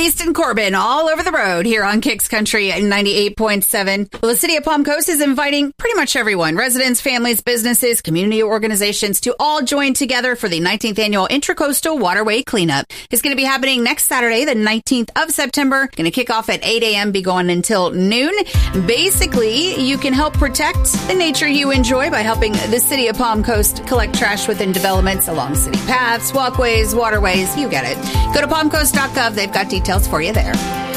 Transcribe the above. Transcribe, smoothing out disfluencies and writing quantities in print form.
East and Corbin all over the road here on Kicks Country 98.7. Well, the city of Palm Coast is inviting pretty much everyone, residents, families, businesses, community organizations to all join together for the 19th annual Intracoastal Waterway Cleanup. It's going to be happening next Saturday, the 19th of September. Going to kick off at 8 a.m., be going until noon. Basically, you can help protect the nature you enjoy by helping the city of Palm Coast collect trash within developments along city paths, walkways, waterways. You get it. Go to palmcoast.gov. They've got details for you there.